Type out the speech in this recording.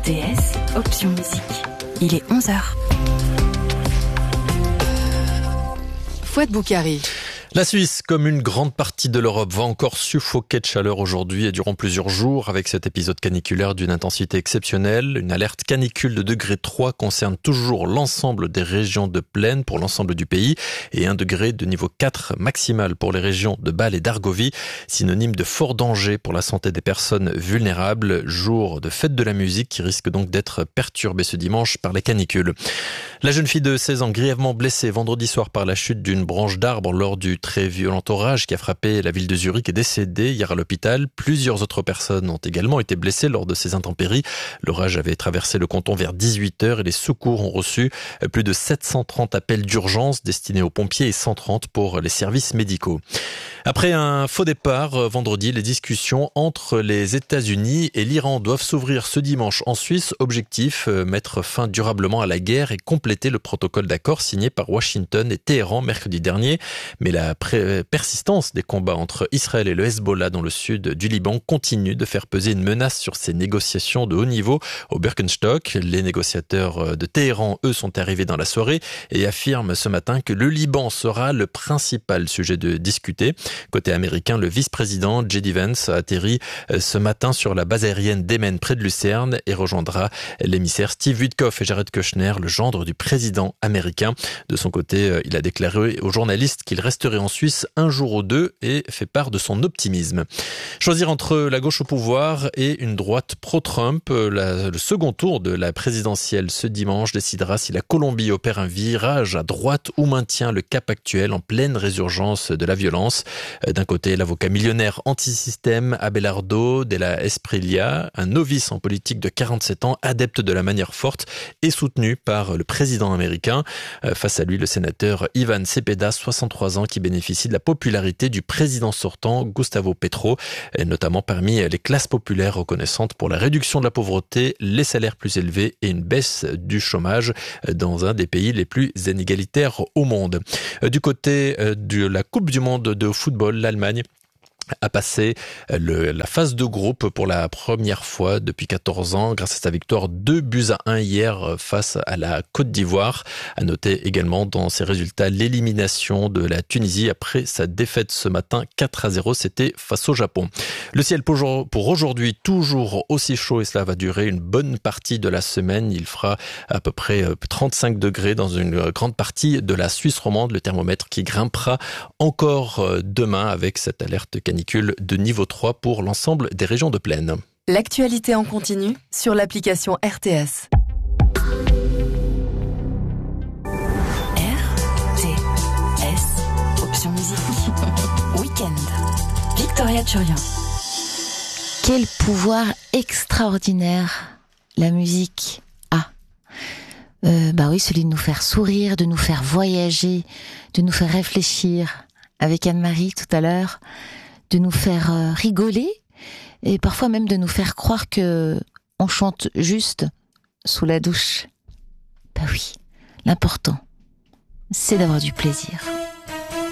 RTS, option musique. Il est 11h. Fouad Boukari. La Suisse, comme une grande partie de l'Europe, va encore suffoquer de chaleur aujourd'hui et durant plusieurs jours avec cet épisode caniculaire d'une intensité exceptionnelle. Une alerte canicule de degré 3 concerne toujours l'ensemble des régions de plaine pour l'ensemble du pays et 1 degré de niveau 4 maximal pour les régions de Bâle et d'Argovie, synonyme de fort danger pour la santé des personnes vulnérables. Jour de fête de la musique qui risque donc d'être perturbé ce dimanche par les canicules. La jeune fille de 16 ans grièvement blessée vendredi soir par la chute d'une branche d'arbre lors du très violent orage qui a frappé la ville de Zurich est décédée hier à l'hôpital. Plusieurs autres personnes ont également été blessées lors de ces intempéries. L'orage avait traversé le canton vers 18h et les secours ont reçu plus de 730 appels d'urgence destinés aux pompiers et 130 pour les services médicaux. Après un faux départ vendredi, les discussions entre les États-Unis et l'Iran doivent s'ouvrir ce dimanche en Suisse. Objectif, mettre fin durablement à la guerre et compléter le protocole d'accord signé par Washington et Téhéran mercredi dernier. Mais la persistance des combats entre Israël et le Hezbollah dans le sud du Liban continue de faire peser une menace sur ces négociations de haut niveau au Birkenstock. Les négociateurs de Téhéran, eux, sont arrivés dans la soirée et affirment ce matin que le Liban sera le principal sujet de discuter. Côté américain, le vice-président J.D. Vance a atterri ce matin sur la base aérienne d'Emmen près de Lucerne et rejoindra l'émissaire Steve Witkoff et Jared Kushner, le gendre du président américain. De son côté, il a déclaré aux journalistes qu'il resterait en Suisse un jour ou deux et fait part de son optimisme. Choisir entre la gauche au pouvoir et une droite pro-Trump, le second tour de la présidentielle ce dimanche décidera si la Colombie opère un virage à droite ou maintient le cap actuel en pleine résurgence de la violence. D'un côté, l'avocat millionnaire anti-système Abelardo Della Espriella, un novice en politique de 47 ans, adepte de la manière forte et soutenu par le président américain. Face à lui, le sénateur Ivan Cepeda, 63 ans, qui bénéficie de la popularité du président sortant Gustavo Petro, notamment parmi les classes populaires reconnaissantes pour la réduction de la pauvreté, les salaires plus élevés et une baisse du chômage dans un des pays les plus inégalitaires au monde. Du côté de la Coupe du monde de football, l'Allemagne a passé la phase de groupe pour la première fois depuis 14 ans grâce à sa victoire 2-1 hier face à la Côte d'Ivoire. À noter également dans ses résultats l'élimination de la Tunisie après sa défaite ce matin 4-0, c'était face au Japon. Le ciel pour aujourd'hui toujours aussi chaud et cela va durer une bonne partie de la semaine. Il fera à peu près 35 degrés dans une grande partie de la Suisse romande. Le thermomètre qui grimpera encore demain avec cette alerte canicule de niveau 3 pour l'ensemble des régions de plaine. L'actualité en continu sur l'application RTS. RTS, option musique. Week-end. Victoria Turian. Quel pouvoir extraordinaire la musique a. Oui, celui de nous faire sourire, de nous faire voyager, de nous faire réfléchir. Avec Anne-Marie tout à l'heure, de nous faire rigoler et parfois même de nous faire croire que on chante juste sous la douche. Oui, l'important, c'est d'avoir du plaisir.